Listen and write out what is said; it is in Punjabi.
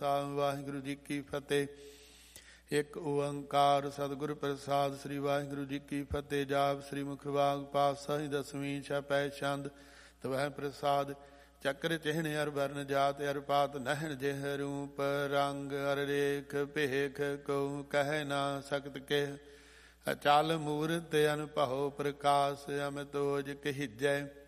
ਖਾਲਸਾ ਵਾਹਿਗੁਰੂ ਜੀ ਕੀ ਫਤਿਹ। ਇੱਕ ਓੰਕਾਰ ਸਤਿਗੁਰ ਪ੍ਰਸਾਦ। ਸ੍ਰੀ ਵਾਹਿਗੁਰੂ ਜੀ ਕੀ ਫਤਿਹ। ਜਾਪ ਸ੍ਰੀ ਮੁਖ ਵਾਗ ਪਾਤਸ਼ਾਹੀ ਦਸਵੀਂ ਛਪੈ ਛੰਦ ਤਵੈ ਪ੍ਰਸਾਦ। ਚੱਕਰ ਚਿਹਨ ਅਰ ਵਰਨ ਜਾਤ ਅਰ ਪਾਤ ਨਹਿਣ ਜਿਹ ਰੂਪ ਰੰਗ ਅਰ ਰੇਖ ਭੇਖ ਕਉ ਕਹਿ ਨਾ ਸਕਤ ਕਿਹ। ਅਚਲ ਮੂਰਤ ਅਨਭਉ ਪ੍ਰਕਾਸ਼ ਅਮਿਤ ਓਜ ਕਹੀਜੈ।